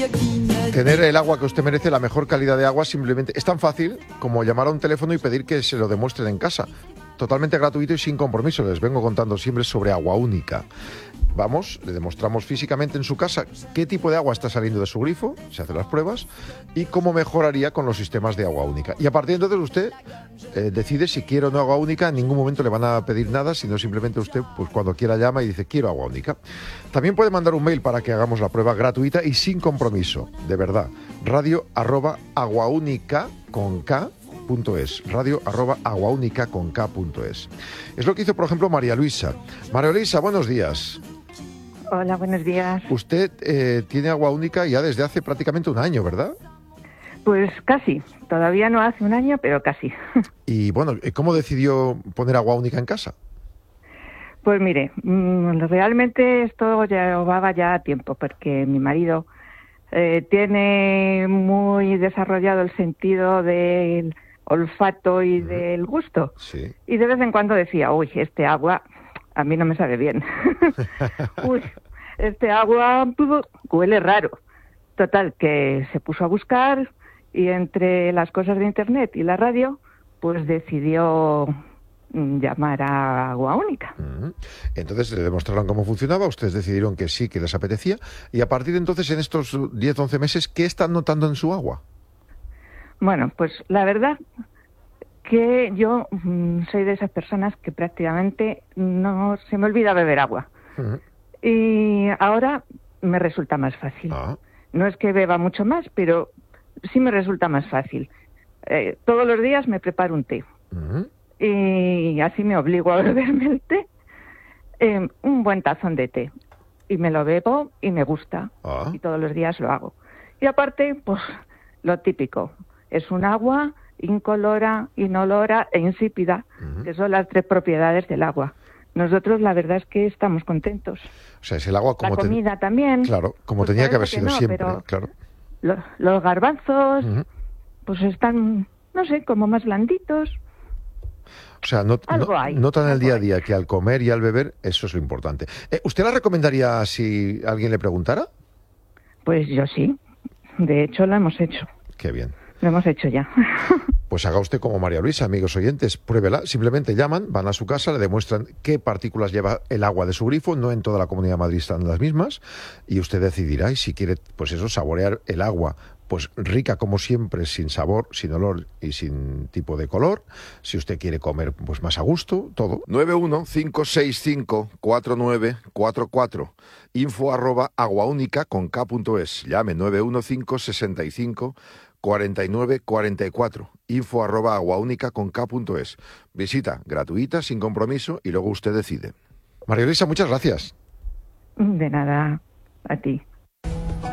Tener el agua que usted merece, la mejor calidad de agua, simplemente es tan fácil como llamar a un teléfono y pedir que se lo demuestren en casa. Totalmente gratuito y sin compromiso. Les vengo contando siempre sobre Agua Única. Vamos, le demostramos físicamente en su casa qué tipo de agua está saliendo de su grifo, se hacen las pruebas, y cómo mejoraría con los sistemas de Agua Única. Y a partir de entonces usted decide si quiere o no Agua Única. En ningún momento le van a pedir nada, sino simplemente usted, pues cuando quiera llama y dice quiero Agua Única. También puede mandar un mail para que hagamos la prueba gratuita y sin compromiso, de verdad. radio@aguaunica con K radio@aguaunica.es. Es lo que hizo, por ejemplo, María Luisa. María Luisa, buenos días. Hola, buenos días. Usted tiene Agua Única ya desde hace prácticamente un año, ¿verdad? Pues casi. Todavía no hace un año, pero casi. Y bueno, ¿cómo decidió poner Agua Única en casa? Pues mire, realmente esto llevaba ya tiempo, porque mi marido tiene muy desarrollado el sentido del olfato y del gusto. Sí. Y de vez en cuando decía, uy, este agua a mí no me sabe bien. Uy, este agua huele raro. Total, que se puso a buscar y entre las cosas de internet y la radio, pues decidió llamar a Agua Única. Entonces le demostraron cómo funcionaba, ustedes decidieron que sí, que les apetecía, y a partir de entonces, en estos 10, 11 meses, ¿qué están notando en su agua? Bueno, pues la verdad que yo soy de esas personas que prácticamente no se me olvida beber agua. Y ahora me resulta más fácil. No es que beba mucho más, pero sí me resulta más fácil. Todos los días me preparo un té. Y así me obligo a beberme el té. Un buen tazón de té. Y me lo bebo y me gusta. Y todos los días lo hago. Y aparte, pues lo típico. Es un agua incolora, inolora e insípida, que son las 3 propiedades del agua. Nosotros la verdad es que estamos contentos. O sea, es el agua como... La comida también. Claro, como pues tenía que haber sido siempre, pero claro. Los garbanzos, pues están, no sé, como más blanditos. O sea, notan el día a día que al comer y al beber, eso es lo importante. ¿Usted la recomendaría si alguien le preguntara? Pues yo sí. De hecho, lo hemos hecho. Qué bien. Lo hemos hecho ya. Pues haga usted como María Luisa, amigos oyentes, pruébela. Simplemente llaman, van a su casa, le demuestran qué partículas lleva el agua de su grifo. No en toda la Comunidad de Madrid están las mismas. Y usted decidirá, y si quiere, pues eso, saborear el agua, pues rica como siempre, sin sabor, sin olor y sin tipo de color. Si usted quiere comer pues más a gusto, todo. 915654944. info@aguaunica con K.es. Llame 915654944. info@aguaunica con K.es. Visita gratuita, sin compromiso, y luego usted decide. María Luisa, muchas gracias. De nada, a ti.